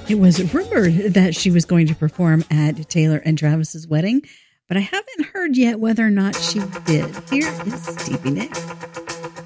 It was rumored that she was going to perform at Taylor and Travis's wedding, but I haven't heard yet whether or not she did. Here is Stevie Nicks.